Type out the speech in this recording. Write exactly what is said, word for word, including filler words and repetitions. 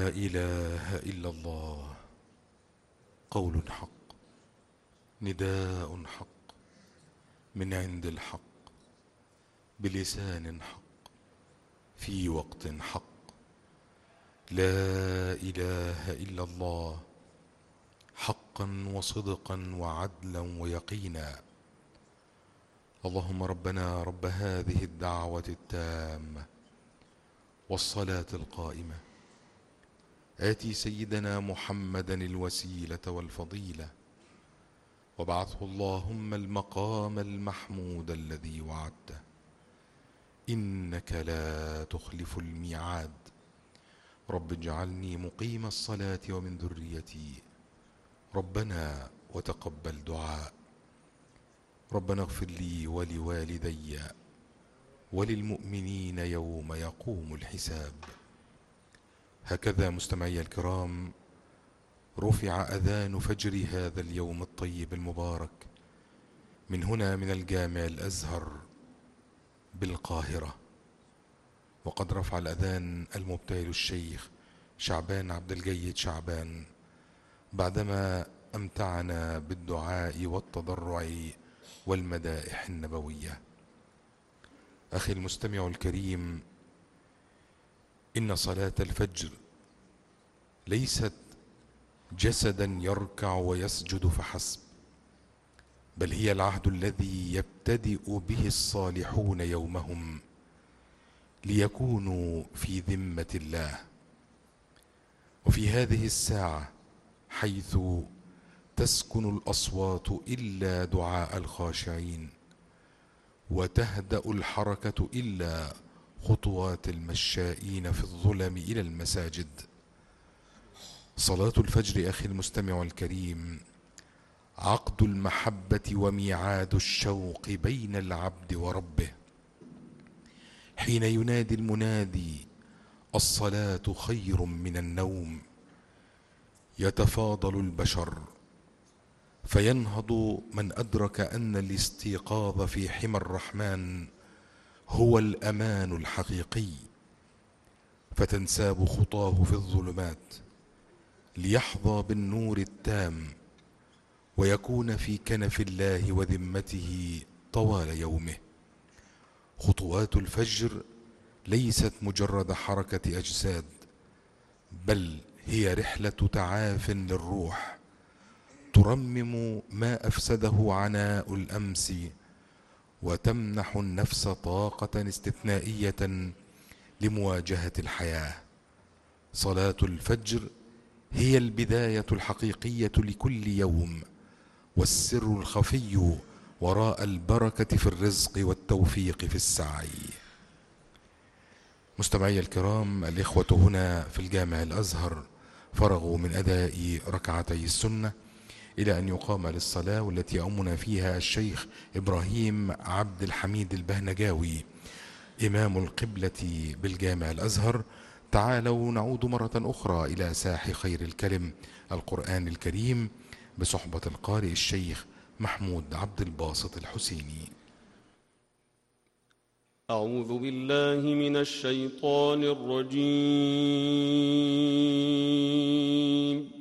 إله إلا الله. قول حق، نداء حق، من عند الحق، بلسان حق، في وقت حق. لا إله إلا الله، حقا وصدقا وعدلا ويقينا. اللهم ربنا رب هذه الدعوة التامة والصلاة القائمة، آتي سيدنا محمدا الوسيلة والفضيلة، وابعثه اللهم المقام المحمود الذي وعدته، إنك لا تخلف الميعاد. رب اجعلني مقيم الصلاة ومن ذريتي، ربنا وتقبل دعاء. ربنا اغفر لي ولوالدي وللمؤمنين يوم يقوم الحساب. هكذا مستمعي الكرام رفع أذان فجر هذا اليوم الطيب المبارك من هنا من الجامع الأزهر بالقاهرة، وقد رفع الأذان المبتهل الشيخ شعبان عبد الجيد شعبان بعدما أمتعنا بالدعاء والتضرع والمدائح النبوية. أخي المستمع الكريم، إن صلاة الفجر ليست جسدا يركع ويسجد فحسب، بل هي العهد الذي يبتدئ به الصالحون يومهم ليكونوا في ذمة الله. وفي هذه الساعة حيث تسكن الأصوات إلا دعاء الخاشعين، وتهدأ الحركة إلا خطوات المشائين في الظلم إلى المساجد، صلاة الفجر أخي المستمع الكريم عقد المحبة وميعاد الشوق بين العبد وربه. حين ينادي المنادي الصلاة خير من النوم، يتفاضل البشر فينهض من أدرك أن الاستيقاظ في حمى الرحمن هو الأمان الحقيقي، فتنساب خطاه في الظلمات ليحظى بالنور التام ويكون في كنف الله وذمته طوال يومه. خطوات الفجر ليست مجرد حركة أجساد، بل هي رحلة تعاف للروح ترمم ما أفسده عناء الأمس، وتمنح النفس طاقة استثنائية لمواجهة الحياة. صلاة الفجر هي البداية الحقيقية لكل يوم، والسر الخفي وراء البركة في الرزق والتوفيق في السعي. مستمعي الكرام، الإخوة هنا في الجامع الأزهر فرغوا من أداء ركعتي السنة إلى أن يقام للصلاة، والتي يؤمنا فيها الشيخ إبراهيم عبد الحميد البهنجاوي إمام القبلة بالجامع الأزهر. تعالوا نعود مرة أخرى إلى ساح خير الكلم القرآن الكريم بصحبة القارئ الشيخ محمود عبد الباسط الحسيني. أعوذ بالله من الشيطان الرجيم.